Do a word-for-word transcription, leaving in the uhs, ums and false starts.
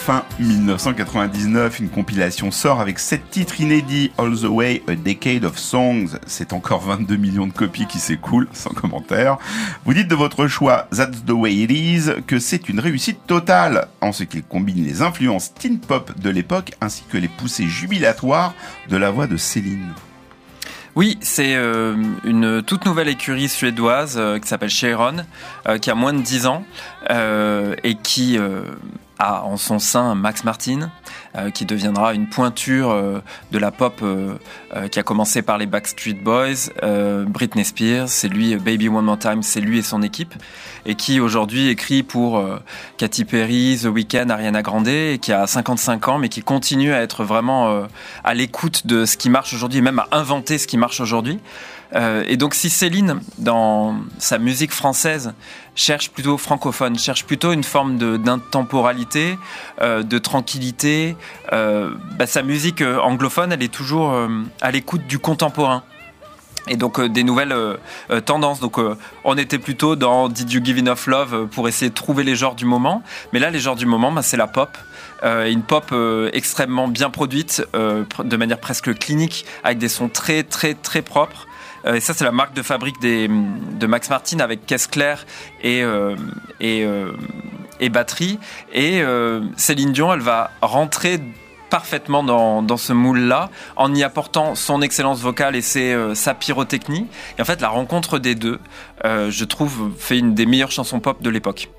fin dix-neuf cent quatre-vingt-dix-neuf, une compilation sort avec sept titres inédits, All the Way, A Decade of Songs. C'est encore vingt-deux millions de copies qui s'écoulent, sans commentaire. Vous dites de votre choix, That's the Way It Is, que c'est une réussite totale, en ce qu'il combine les influences teen pop de l'époque, ainsi que les poussées jubilatoires de la voix de Céline. Oui, c'est euh, une toute nouvelle écurie suédoise euh, qui s'appelle Cheiron, euh, qui a moins de dix ans euh, et qui euh, a en son sein Max Martin, euh, qui deviendra une pointure euh, de la pop euh, euh, qui a commencé par les Backstreet Boys, euh, Britney Spears, c'est lui, Baby One More Time, c'est lui et son équipe, et qui aujourd'hui écrit pour euh, Katy Perry, The Weeknd, Ariana Grande, et qui a cinquante-cinq ans, mais qui continue à être vraiment euh, à l'écoute de ce qui marche aujourd'hui, et même à inventer ce qui marche aujourd'hui. Euh, et donc si Céline, dans sa musique française, cherche plutôt francophone, cherche plutôt une forme de, d'intemporalité, euh, de tranquillité, euh, bah, sa musique euh, anglophone, elle est toujours euh, à l'écoute du contemporain. Et donc euh, des nouvelles euh, euh, tendances. Donc euh, on était plutôt dans Did You Give Enough Love euh, pour essayer de trouver les genres du moment. Mais là, les genres du moment, bah, c'est la pop. Euh, une pop euh, extrêmement bien produite, euh, de manière presque clinique, avec des sons très très très propres. Et ça, c'est la marque de fabrique des, de Max Martin avec caisse claire et, euh, et, euh, et batterie. Et euh, Céline Dion, elle va rentrer parfaitement dans, dans ce moule-là en y apportant son excellence vocale et ses, euh, sa pyrotechnie. Et en fait, la rencontre des deux, euh, je trouve, fait une des meilleures chansons pop de l'époque.